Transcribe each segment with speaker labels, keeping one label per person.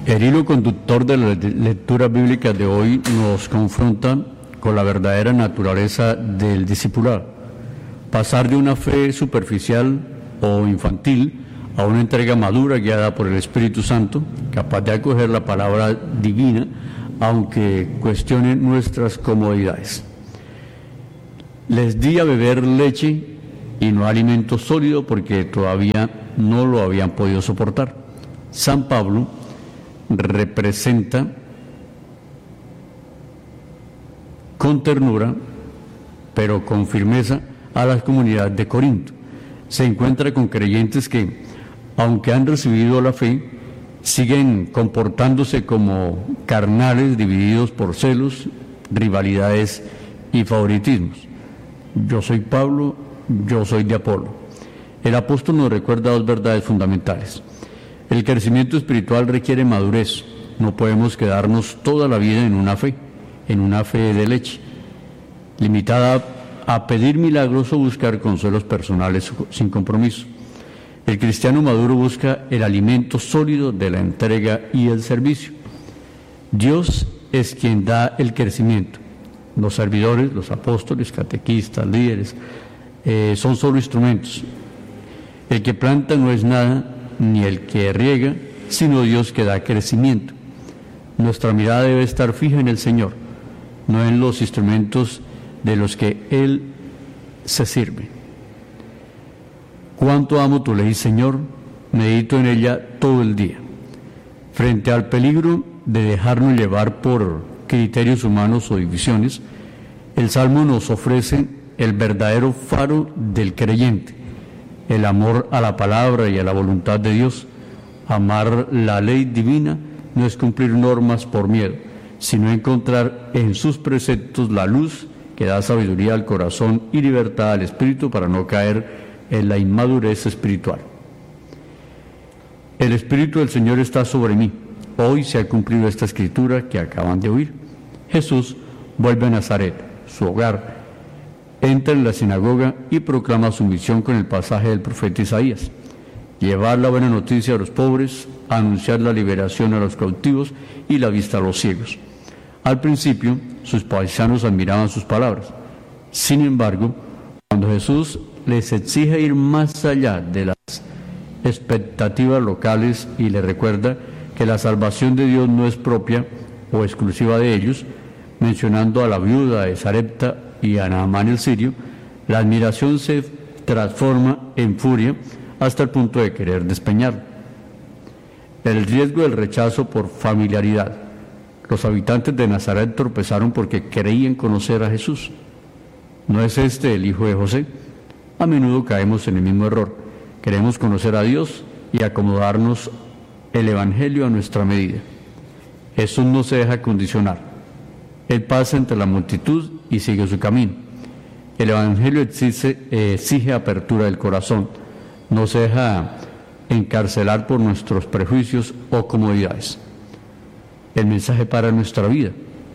Speaker 1: El hilo conductor de la lectura bíblica de hoy nos confronta con la verdadera naturaleza del discipulado. Pasar de una fe superficial o infantil a una entrega madura guiada por el Espíritu Santo, capaz de acoger la palabra divina, aunque cuestione nuestras comodidades. Les di a beber leche y no alimento sólido porque todavía no lo habían podido soportar. San Pablo representa con ternura, pero con firmeza, a la comunidad de Corinto. Se encuentra con creyentes que, aunque han recibido la fe, siguen comportándose como carnales divididos por celos, rivalidades y favoritismos. Yo soy Pablo, yo soy de Apolo. El apóstol nos recuerda dos verdades fundamentales. El crecimiento espiritual requiere madurez. No podemos quedarnos toda la vida en una fe de leche, limitada a pedir milagros o buscar consuelos personales sin compromiso. El cristiano maduro busca el alimento sólido de la entrega y el servicio. Dios es quien da el crecimiento. Los servidores, los apóstoles, catequistas, líderes, son solo instrumentos. El que planta no es nada, ni el que riega, sino Dios que da crecimiento. Nuestra mirada debe estar fija en el Señor, no en los instrumentos de los que Él se sirve. Cuánto amo tu ley, Señor, medito en ella todo el día. Frente al peligro de dejarnos llevar por criterios humanos o divisiones, el Salmo nos ofrece el verdadero faro del creyente, el amor a la palabra y a la voluntad de Dios. Amar la ley divina no es cumplir normas por miedo, sino encontrar en sus preceptos la luz que da sabiduría al corazón y libertad al espíritu para no caer en la inmadurez espiritual. El Espíritu del Señor está sobre mí. Hoy se ha cumplido esta escritura que acaban de oír. Jesús vuelve a Nazaret, su hogar, entra en la sinagoga y proclama su misión con el pasaje del profeta Isaías: llevar la buena noticia a los pobres, anunciar la liberación a los cautivos y la vista a los ciegos. Al principio, sus paisanos admiraban sus palabras. Sin embargo, cuando Jesús les exige ir más allá de las expectativas locales y les recuerda que la salvación de Dios no es propia o exclusiva de ellos, mencionando a la viuda de Sarepta y a Naamán el sirio, la admiración se transforma en furia hasta el punto de querer despeñarlo. El riesgo del rechazo por familiaridad. Los habitantes de Nazaret tropezaron porque creían conocer a Jesús. ¿No es este el hijo de José? A menudo caemos en el mismo error. Queremos conocer a Dios y acomodarnos el Evangelio a nuestra medida. Jesús no se deja condicionar. Él pasa entre la multitud y sigue su camino. El Evangelio exige apertura del corazón. No se deja encarcelar por nuestros prejuicios o comodidades. El mensaje para nuestra vida.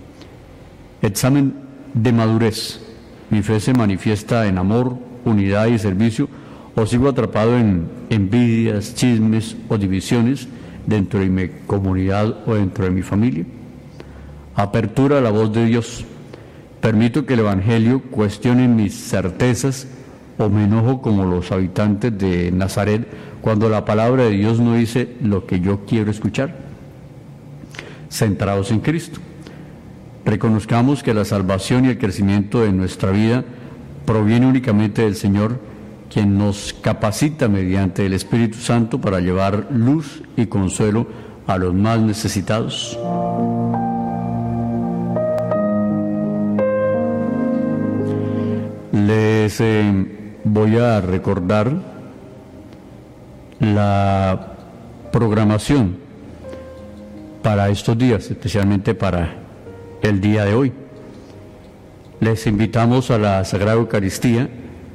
Speaker 1: Examen de madurez. Mi fe se manifiesta en amor, unidad y servicio, o sigo atrapado en envidias, chismes o divisiones dentro de mi comunidad o dentro de mi familia. Apertura a la voz de Dios. Permito que el Evangelio cuestione mis certezas o me enojo como los habitantes de Nazaret cuando la palabra de Dios no dice lo que yo quiero escuchar. Centrados en Cristo. Reconozcamos que la salvación y el crecimiento de nuestra vida proviene únicamente del Señor, quien nos capacita mediante el Espíritu Santo para llevar luz y consuelo a los más necesitados. Les voy a recordar la programación para estos días, especialmente para el día de hoy. Les invitamos a la Sagrada Eucaristía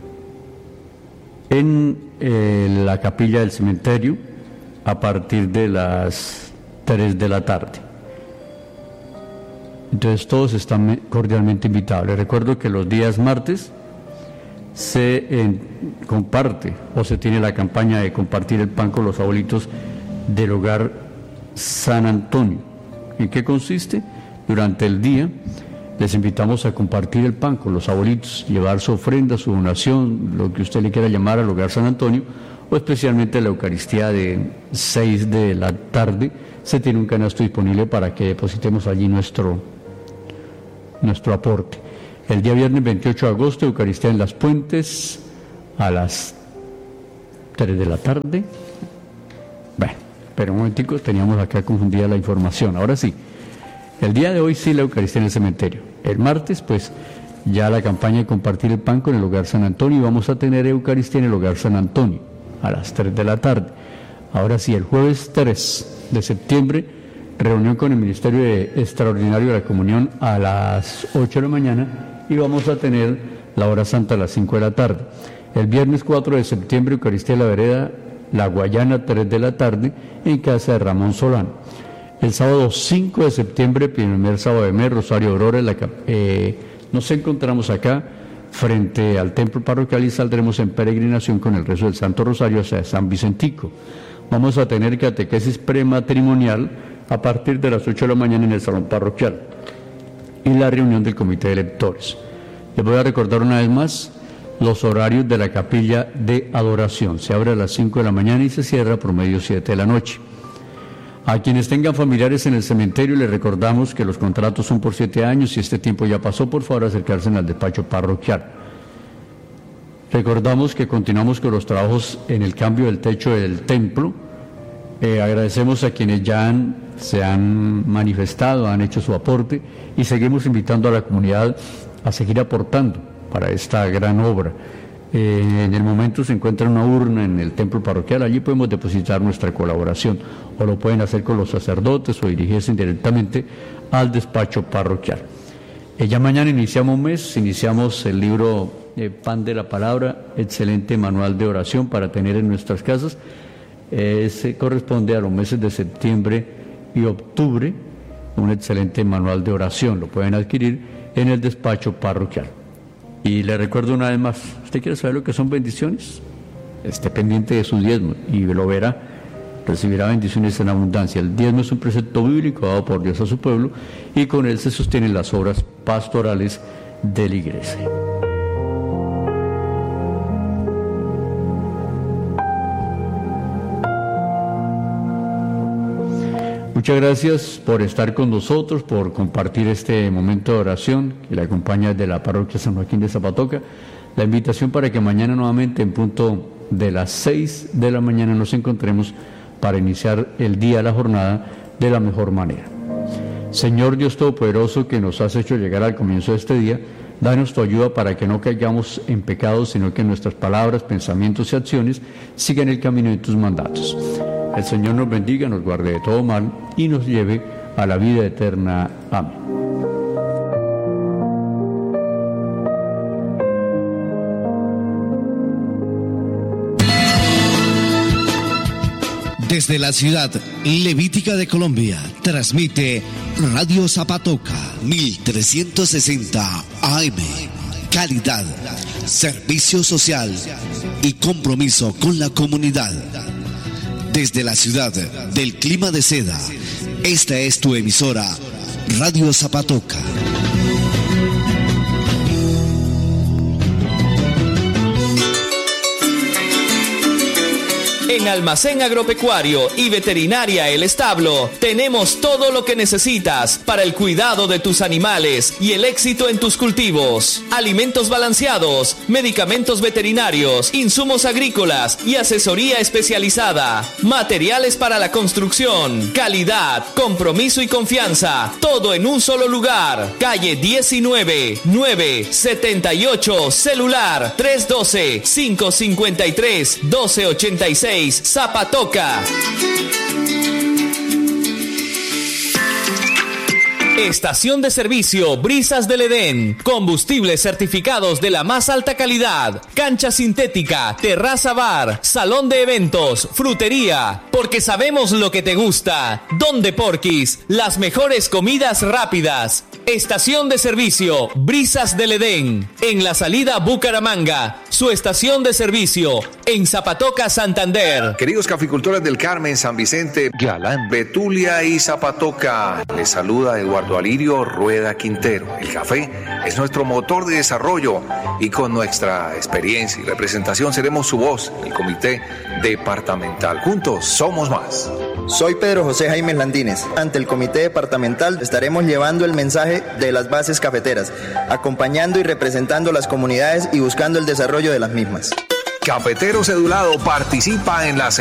Speaker 1: en la capilla del cementerio a partir de las 3 de la tarde. Entonces todos están cordialmente invitados. Les recuerdo que los días martes se comparte o se tiene la campaña de compartir el pan con los abuelitos del hogar San Antonio. ¿En qué consiste? Durante el día les invitamos a compartir el pan con los abuelitos, llevar su ofrenda, su donación, lo que usted le quiera llamar al hogar San Antonio, o especialmente la Eucaristía de 6 de la tarde. Se tiene un canasto disponible para que depositemos allí nuestro aporte. El día viernes 28 de agosto, Eucaristía en Las Puentes a las 3 de la tarde. Bueno, pero un momentico, teníamos acá confundida la información. Ahora sí, el día de hoy sí la Eucaristía en el cementerio. El martes, pues, ya la campaña de compartir el pan con el hogar San Antonio, y vamos a tener Eucaristía en el hogar San Antonio a las 3 de la tarde. Ahora sí, el jueves 3 de septiembre, reunión con el Ministerio Extraordinario de la Comunión a las 8 de la mañana, y vamos a tener la hora santa a las 5 de la tarde. El viernes 4 de septiembre, Eucaristía de la Vereda, La Guayana, 3 de la tarde, en casa de Ramón Solano. El sábado 5 de septiembre, primer sábado de mes, Rosario Aurora, nos encontramos acá frente al templo parroquial y saldremos en peregrinación con el rezo del Santo Rosario hacia San Vicentico. Vamos a tener catequesis prematrimonial a partir de las 8 de la mañana en el salón parroquial y la reunión del comité de lectores. Les voy a recordar una vez más los horarios de la capilla de adoración. Se abre a las 5 de la mañana y se cierra promedio 7 de la noche. A quienes tengan familiares en el cementerio les recordamos que los contratos son por 7 años y este tiempo ya pasó. Por favor, acercarse al despacho parroquial. Recordamos que continuamos con los trabajos en el cambio del techo del templo. Agradecemos a quienes ya se han manifestado, han hecho su aporte, y seguimos invitando a la comunidad a seguir aportando para esta gran obra. En el momento se encuentra una urna en el templo parroquial, allí podemos depositar nuestra colaboración, o lo pueden hacer con los sacerdotes o dirigirse directamente al despacho parroquial. Ya mañana iniciamos el libro Pan de la Palabra, excelente manual de oración para tener en nuestras casas. Se corresponde a los meses de septiembre y octubre, un excelente manual de oración, lo pueden adquirir en el despacho parroquial. Y le recuerdo una vez más, ¿usted quiere saber lo que son bendiciones? Esté pendiente de sus diezmos y lo verá, recibirá bendiciones en abundancia. El diezmo es un precepto bíblico dado por Dios a su pueblo, y con él se sostienen las obras pastorales de la iglesia. Muchas gracias por estar con nosotros, por compartir este momento de oración que le acompaña de la parroquia San Joaquín de Zapatoca. La invitación para que mañana nuevamente en punto de las 6 de la mañana nos encontremos para iniciar el día, la jornada, de la mejor manera. Señor Dios Todopoderoso, que nos has hecho llegar al comienzo de este día, danos tu ayuda para que no caigamos en pecados, sino que nuestras palabras, pensamientos y acciones sigan el camino de tus mandatos. El Señor nos bendiga, nos guarde de todo mal y nos lleve a la vida eterna. Amén.
Speaker 2: Desde la ciudad levítica de Colombia, transmite Radio Zapatoca 1360 AM. Calidad, servicio social y compromiso con la comunidad. Desde la ciudad del clima de seda, esta es tu emisora, Radio Zapatoca.
Speaker 3: En Almacén Agropecuario y Veterinaria El Establo tenemos todo lo que necesitas para el cuidado de tus animales y el éxito en tus cultivos. Alimentos balanceados, medicamentos veterinarios, insumos agrícolas y asesoría especializada. Materiales para la construcción, calidad, compromiso y confianza. Todo en un solo lugar. Calle 19, 978, celular 312-553-1286. Zapatoca. Estación de servicio Brisas del Edén. Combustibles certificados de la más alta calidad. Cancha sintética, terraza bar, salón de eventos, frutería. Porque sabemos lo que te gusta. Don de Porquis, las mejores comidas rápidas. Estación de servicio Brisas del Edén, en la salida Bucaramanga. Su estación de servicio en Zapatoca, Santander.
Speaker 4: Queridos caficultores del Carmen, San Vicente, Galán, Betulia y Zapatoca, les saluda Eduardo Alirio Rueda Quintero. El café es nuestro motor de desarrollo y con nuestra experiencia y representación seremos su voz en el comité departamental. Juntos somos más.
Speaker 5: Soy Pedro José Jaime Landines. Ante el comité departamental estaremos llevando el mensaje de las bases cafeteras, acompañando y representando las comunidades y buscando el desarrollo de las mismas.
Speaker 4: Cafetero cedulado participa en la